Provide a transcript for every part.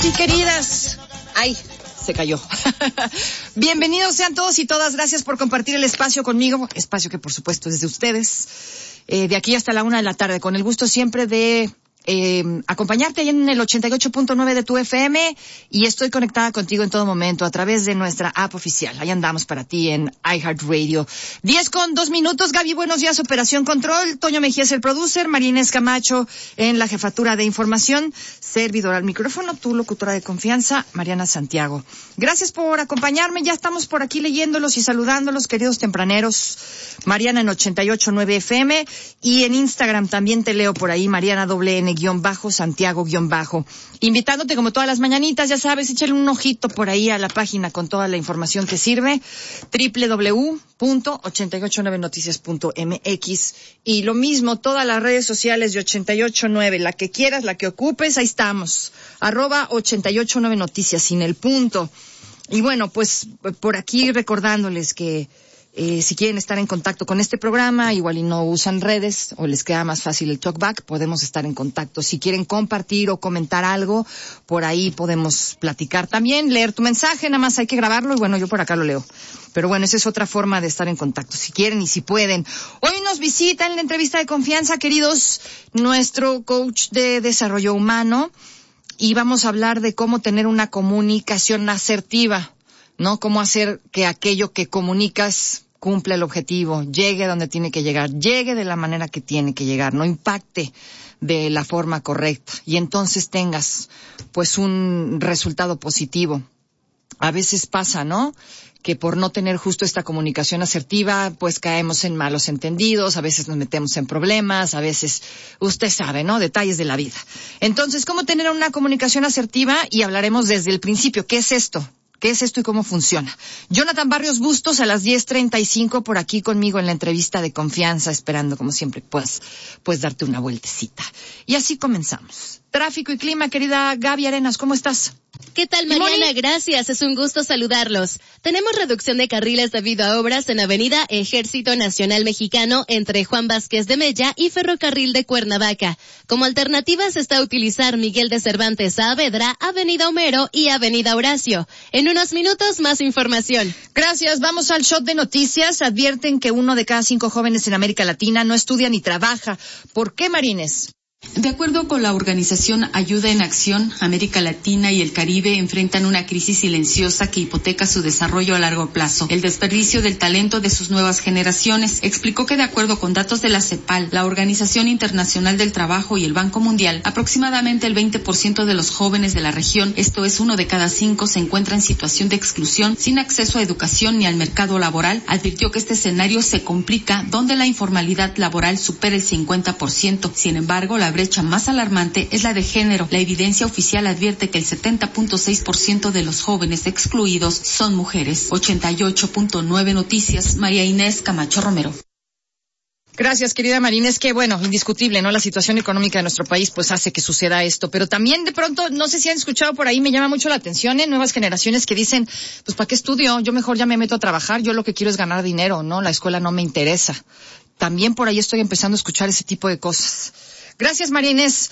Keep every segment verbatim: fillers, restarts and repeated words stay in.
queridos y queridas. Ay, se cayó. Bienvenidos sean todos y todas. Gracias por compartir el espacio conmigo. Espacio que, por supuesto, es de ustedes. Eh, de aquí hasta la una de la tarde. Con el gusto siempre de eh, acompañarte ahí en el ochenta y ocho punto nueve de tu F M. Y estoy conectada contigo en todo momento a través de nuestra app oficial. Ahí andamos para ti en iHeartRadio. Diez con dos minutos. Gaby, buenos días. Operación Control. Toño Mejía es el producer. María Inés Camacho en la jefatura de información. Servidor al micrófono, tu locutora de confianza, Mariana Santiago. Gracias por acompañarme. Ya estamos por aquí leyéndolos y saludándolos, queridos tempraneros. Mariana en ochenta y ocho punto nueve F M. Y en Instagram también te leo por ahí, Mariana doble N guión bajo, Santiago guión bajo. Invitándote como todas las mañanitas, ya sabes, échale un ojito por ahí a la página con toda la información que sirve. doble u doble u doble u punto ochenta y ocho nueve noticias punto m x. Y lo mismo, todas las redes sociales de ochenta y ocho nueve, la que quieras, la que ocupes, ahí estamos. Arroba ochenta y ocho nueve noticias, sin el punto. Y bueno, pues por aquí recordándoles que Eh, si quieren estar en contacto con este programa, igual y no usan redes o les queda más fácil el talkback, podemos estar en contacto. Si quieren compartir o comentar algo, por ahí podemos platicar también, leer tu mensaje, nada más hay que grabarlo y bueno, yo por acá lo leo. Pero bueno, esa es otra forma de estar en contacto, si quieren y si pueden. Hoy nos visita en la entrevista de confianza, queridos, nuestro coach de desarrollo humano y vamos a hablar de cómo tener una comunicación asertiva. ¿No? Cómo hacer que aquello que comunicas cumpla el objetivo, llegue donde tiene que llegar, llegue de la manera que tiene que llegar, no impacte de la forma correcta y entonces tengas pues un resultado positivo. A veces pasa, ¿no? Que por no tener justo esta comunicación asertiva, pues caemos en malos entendidos, a veces nos metemos en problemas, a veces, usted sabe, ¿no? Detalles de la vida. Entonces, ¿cómo tener una comunicación asertiva? Y hablaremos desde el principio. ¿Qué es esto? ¿Qué es esto y cómo funciona? Jonathan Barrios Bustos a las diez treinta y cinco por aquí conmigo en la entrevista de confianza, esperando como siempre puedas, pues darte una vueltecita. Y así comenzamos. Tráfico y clima, querida Gaby Arenas, ¿cómo estás? ¿Qué tal, Mariana? Gracias, es un gusto saludarlos. Tenemos reducción de carriles debido a obras en Avenida Ejército Nacional Mexicano entre Juan Vázquez de Mella y Ferrocarril de Cuernavaca. Como alternativa se está a utilizar Miguel de Cervantes Saavedra, Avenida Homero y Avenida Horacio. En unos minutos, más información. Gracias, vamos al shot de noticias. Advierten que uno de cada cinco jóvenes en América Latina no estudia ni trabaja. ¿Por qué, Marines? De acuerdo con la organización Ayuda en Acción, América Latina y el Caribe enfrentan una crisis silenciosa que hipoteca su desarrollo a largo plazo. El desperdicio del talento de sus nuevas generaciones. Explicó que de acuerdo con datos de la CEPAL, la Organización Internacional del Trabajo y el Banco Mundial, aproximadamente el veinte por ciento de los jóvenes de la región, esto es uno de cada cinco, se encuentra en situación de exclusión, sin acceso a educación ni al mercado laboral. Advirtió que este escenario se complica donde la informalidad laboral supera el cincuenta por ciento. Sin embargo, la brecha más alarmante es la de género. La evidencia oficial advierte que el setenta punto seis por ciento de los jóvenes excluidos son mujeres. ochenta y ocho punto nueve Noticias, María Inés Camacho Romero. Gracias, querida Marina. Es que, bueno, indiscutible, ¿no? La situación económica de nuestro país, pues, hace que suceda esto. Pero también, de pronto, no sé si han escuchado por ahí, me llama mucho la atención, ¿eh? Nuevas generaciones que dicen, pues, ¿para qué estudio? Yo mejor ya me meto a trabajar. Yo lo que quiero es ganar dinero, ¿no? La escuela no me interesa. También por ahí estoy empezando a escuchar ese tipo de cosas. Gracias, María Inés.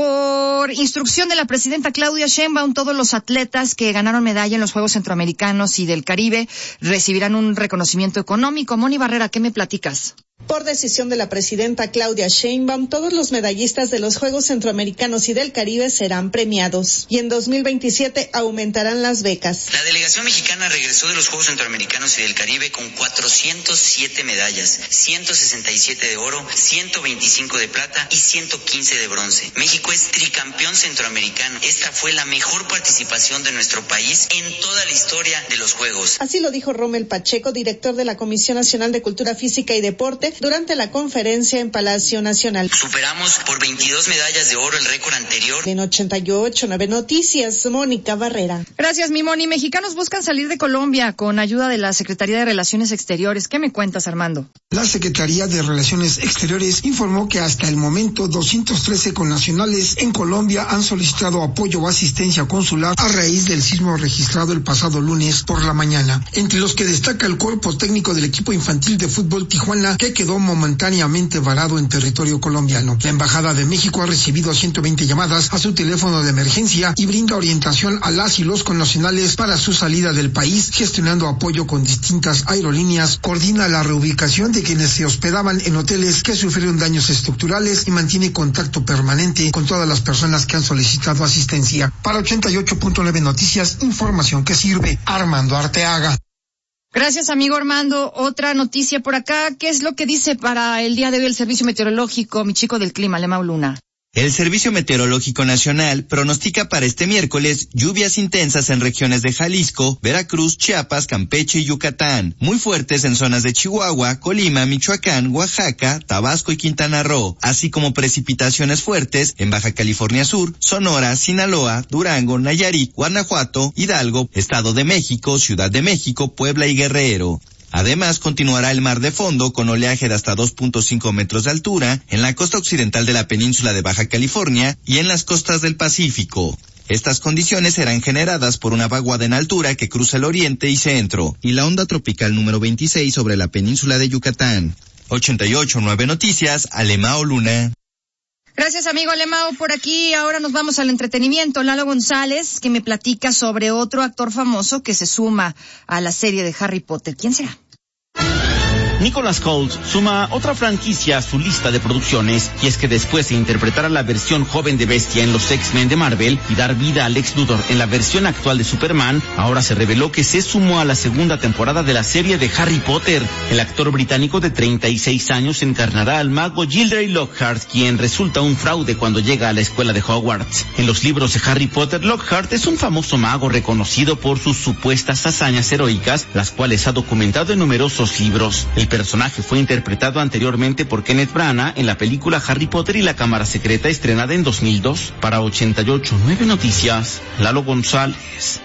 Por instrucción de la presidenta Claudia Sheinbaum, todos los atletas que ganaron medalla en los Juegos Centroamericanos y del Caribe recibirán un reconocimiento económico. Moni Barrera, ¿qué me platicas? Por decisión de la presidenta Claudia Sheinbaum, todos los medallistas de los Juegos Centroamericanos y del Caribe serán premiados. Y en dos mil veintisiete aumentarán las becas. La delegación mexicana regresó de los Juegos Centroamericanos y del Caribe con cuatrocientas siete medallas, ciento sesenta y siete de oro, ciento veinticinco de plata y ciento quince de bronce. México es tricampeón centroamericano. Esta fue la mejor participación de nuestro país en toda la historia de los Juegos. Así lo dijo Rommel Pacheco, director de la Comisión Nacional de Cultura Física y Deporte, durante la conferencia en Palacio Nacional. Superamos por veintidós medallas de oro el récord anterior. En ochenta y ocho nueve Noticias, Mónica Barrera. Gracias, mi Moni. Mexicanos buscan salir de Colombia con ayuda de la Secretaría de Relaciones Exteriores. ¿Qué me cuentas, Armando? La Secretaría de Relaciones Exteriores informó que hasta el momento doscientos trece connacionales en Colombia han solicitado apoyo o asistencia consular a raíz del sismo registrado el pasado lunes por la mañana, entre los que destaca el cuerpo técnico del equipo infantil de fútbol Tijuana, que quedó momentáneamente varado en territorio colombiano. La Embajada de México ha recibido ciento veinte llamadas a su teléfono de emergencia y brinda orientación a las y los connacionales para su salida del país, gestionando apoyo con distintas aerolíneas, coordina la reubicación de quienes se hospedaban en hoteles que sufrieron daños estructurales y mantiene contacto permanente con todas las personas que han solicitado asistencia. Para ochenta y ocho punto nueve Noticias, información que sirve. Armando Arteaga. Gracias, amigo Armando. Otra noticia por acá. ¿Qué es lo que dice para el día de hoy el Servicio Meteorológico, mi chico del clima, Alemão Luna? El Servicio Meteorológico Nacional pronostica para este miércoles lluvias intensas en regiones de Jalisco, Veracruz, Chiapas, Campeche y Yucatán, muy fuertes en zonas de Chihuahua, Colima, Michoacán, Oaxaca, Tabasco y Quintana Roo, así como precipitaciones fuertes en Baja California Sur, Sonora, Sinaloa, Durango, Nayarit, Guanajuato, Hidalgo, Estado de México, Ciudad de México, Puebla y Guerrero. Además, continuará el mar de fondo con oleaje de hasta dos punto cinco metros de altura en la costa occidental de la península de Baja California y en las costas del Pacífico. Estas condiciones serán generadas por una vaguada en altura que cruza el oriente y centro, y la onda tropical número veintiséis sobre la península de Yucatán. ochenta y ocho punto nueve Noticias, Alemão Luna. Gracias, amigo Alemão. Por aquí ahora nos vamos al entretenimiento. Lalo González, que me platica sobre otro actor famoso que se suma a la serie de Harry Potter. ¿Quién será? Nicholas Hoult suma otra franquicia a su lista de producciones, y es que después de interpretar a la versión joven de Bestia en los X-Men de Marvel y dar vida a Lex Luthor en la versión actual de Superman, ahora se reveló que se sumó a la segunda temporada de la serie de Harry Potter. El actor británico de treinta y seis años encarnará al mago Gilderoy Lockhart, quien resulta un fraude cuando llega a la escuela de Hogwarts. En los libros de Harry Potter, Lockhart es un famoso mago reconocido por sus supuestas hazañas heroicas, las cuales ha documentado en numerosos libros. El personaje fue interpretado anteriormente por Kenneth Branagh en la película Harry Potter y la Cámara Secreta, estrenada en dos mil dos. Para ochenta y ocho punto nueve Noticias, Lalo González.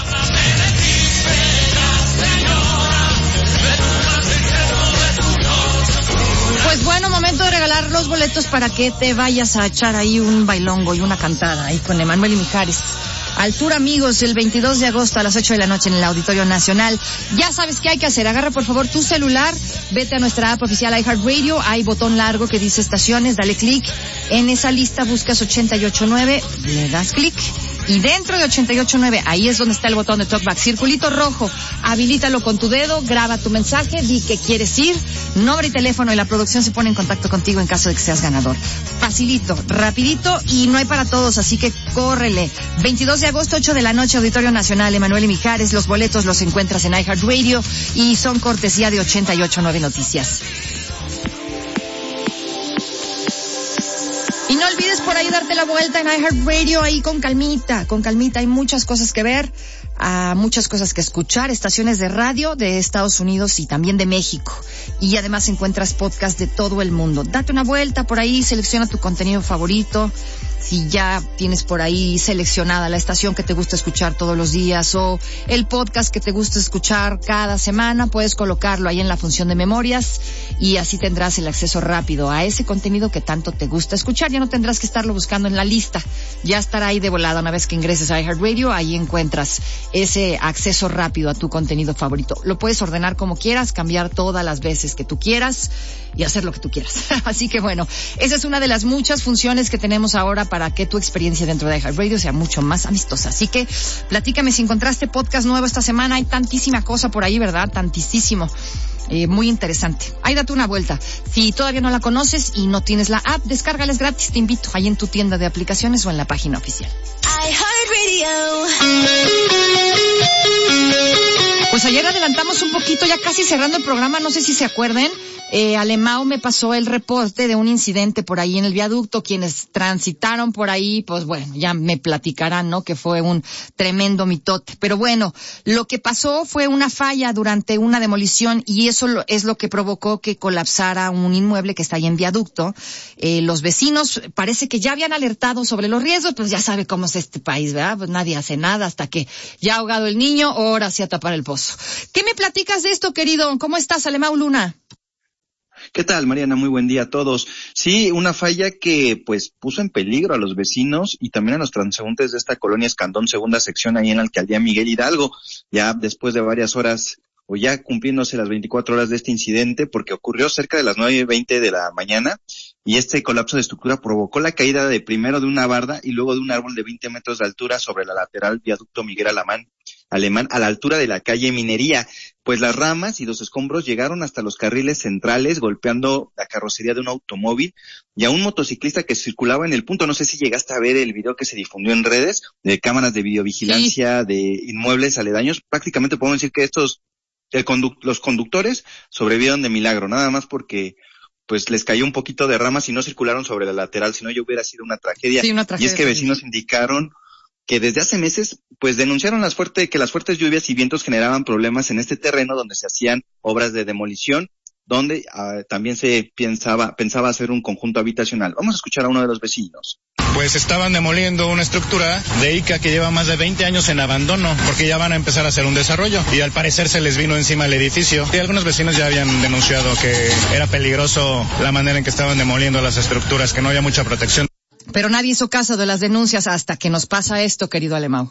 Pues bueno, momento de regalar los boletos para que te vayas a echar ahí un bailongo y una cantada ahí con Emanuel y Mijares. Al Tour Amigos, el veintidós de agosto a las ocho de la noche en el Auditorio Nacional. Ya sabes qué hay que hacer. Agarra por favor tu celular, vete a nuestra app oficial iHeartRadio, hay botón largo que dice estaciones, dale clic. En esa lista buscas ochenta y ocho punto nueve, le das clic. Y dentro de ochenta y ocho punto nueve, ahí es donde está el botón de Talkback. Circulito rojo, habilítalo con tu dedo, graba tu mensaje, di que quieres ir, nombre y teléfono, y la producción se pone en contacto contigo en caso de que seas ganador. Facilito, rapidito, y no hay para todos, así que córrele. veintidós de agosto, ocho de la noche, Auditorio Nacional, Emanuel y Mijares. Los boletos los encuentras en iHeartRadio y son cortesía de ochenta y ocho punto nueve Noticias. Y no olvides por ahí darte la vuelta en iHeartRadio, ahí con calmita, con calmita. Hay muchas cosas que ver, uh, muchas cosas que escuchar, estaciones de radio de Estados Unidos y también de México. Y además encuentras podcasts de todo el mundo. Date una vuelta por ahí, selecciona tu contenido favorito. Si ya tienes por ahí seleccionada la estación que te gusta escuchar todos los días o el podcast que te gusta escuchar cada semana, puedes colocarlo ahí en la función de memorias y así tendrás el acceso rápido a ese contenido que tanto te gusta escuchar. Ya no tendrás que estarlo buscando en la lista, ya estará ahí de volada una vez que ingreses a iHeartRadio. Ahí encuentras ese acceso rápido a tu contenido favorito. Lo puedes ordenar como quieras, cambiar todas las veces que tú quieras y hacer lo que tú quieras. Así que bueno, esa es una de las muchas funciones que tenemos ahora para que tu experiencia dentro de iHeartRadio sea mucho más amistosa. Así que platícame si encontraste podcast nuevo esta semana. Hay tantísima cosa por ahí, ¿verdad? Tantísimo. Eh, muy interesante. Ahí date una vuelta. Si todavía no la conoces y no tienes la app, descárgala, es gratis, te invito. Ahí en tu tienda de aplicaciones o en la página oficial. Pues ayer adelantamos un poquito, ya casi cerrando el programa, no sé si se acuerden. Eh, Alemão me pasó el reporte de un incidente por ahí en el viaducto. Quienes transitaron por ahí, pues bueno, ya me platicarán, ¿no? Que fue un tremendo mitote. Pero bueno, lo que pasó fue una falla durante una demolición y eso es lo que provocó que colapsara un inmueble que está ahí en viaducto. Eh, los vecinos parece que ya habían alertado sobre los riesgos, pues ya sabe cómo es este país, ¿verdad? Pues nadie hace nada hasta que ya ha ahogado el niño, ahora sí a tapar el pozo. ¿Qué me platicas de esto, querido? ¿Cómo estás, Alemão Luna? ¿Qué tal, Mariana? Muy buen día a todos. Sí, una falla que pues puso en peligro a los vecinos y también a los transeúntes de esta colonia Escandón, segunda sección, ahí en la alcaldía Miguel Hidalgo. Ya después de varias horas, o ya cumpliéndose las veinticuatro horas de este incidente, porque ocurrió cerca de las nueve y veinte de la mañana, y este colapso de estructura provocó la caída de primero de una barda y luego de un árbol de veinte metros de altura sobre la lateral viaducto Miguel Alemán, Alemán a la altura de la calle Minería. Pues las ramas y los escombros llegaron hasta los carriles centrales, golpeando la carrocería de un automóvil y a un motociclista que circulaba en el punto. No sé si llegaste a ver el video que se difundió en redes de cámaras de videovigilancia, sí, de inmuebles aledaños. Prácticamente podemos decir que estos, el conduc- los conductores sobrevivieron de milagro, nada más porque pues les cayó un poquito de ramas y no circularon sobre la lateral, si no ya hubiera sido una tragedia. Sí, una tragedia. Y es que vecinos indicaron que desde hace meses, pues denunciaron las fuertes, que las fuertes lluvias y vientos generaban problemas en este terreno donde se hacían obras de demolición, donde uh, también se pensaba, pensaba hacer un conjunto habitacional. Vamos a escuchar a uno de los vecinos. Pues estaban demoliendo una estructura de I C A que lleva más de veinte años en abandono, porque ya van a empezar a hacer un desarrollo, y al parecer se les vino encima el edificio. Y algunos vecinos ya habían denunciado que era peligroso la manera en que estaban demoliendo las estructuras, que no había mucha protección. Pero nadie hizo caso de las denuncias hasta que nos pasa esto, querido Alemão.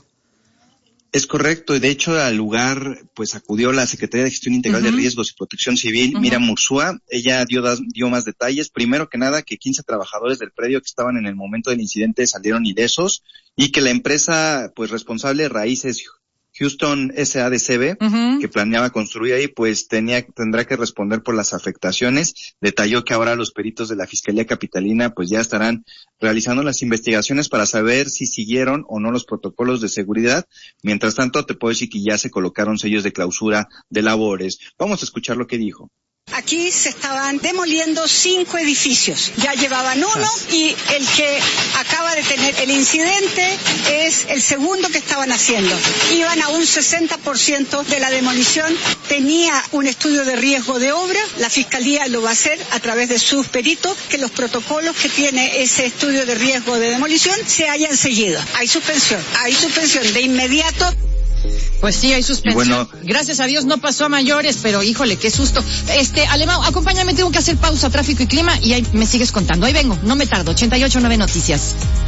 Es correcto, y de hecho al lugar pues acudió la Secretaría de Gestión Integral uh-huh. de Riesgos y Protección Civil, uh-huh. Miriam Ursúa. Ella dio, dio más detalles. Primero que nada, que quince trabajadores del predio que estaban en el momento del incidente salieron ilesos y que la empresa pues responsable, Raíces Houston S A de C B, uh-huh. que planeaba construir ahí, pues tenía, tendrá que responder por las afectaciones. Detalló que ahora los peritos de la Fiscalía Capitalina pues ya estarán realizando las investigaciones para saber si siguieron o no los protocolos de seguridad. Mientras tanto, te puedo decir que ya se colocaron sellos de clausura de labores. Vamos a escuchar lo que dijo. Aquí se estaban demoliendo cinco edificios, ya llevaban uno y el que acaba de tener el incidente es el segundo que estaban haciendo. Iban a un sesenta por ciento de la demolición, tenía un estudio de riesgo de obra, la Fiscalía lo va a hacer a través de sus peritos, que los protocolos que tiene ese estudio de riesgo de demolición se hayan seguido. Hay suspensión, hay suspensión de inmediato. Pues sí, hay suspensión. Bueno, gracias a Dios no pasó a mayores, pero híjole, qué susto. Este, Alemão, acompáñame, tengo que hacer pausa, tráfico y clima, y ahí me sigues contando. Ahí vengo, no me tardo. ochenta y ocho nueve Noticias.